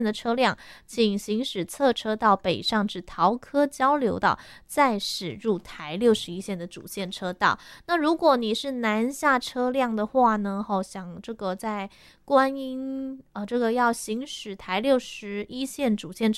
的车辆，请行驶侧车道北上至桃科交流道，再驶入台61线的主线车道。那如果你是南下车辆的话呢，想这个在观音这个要行驶台61线主线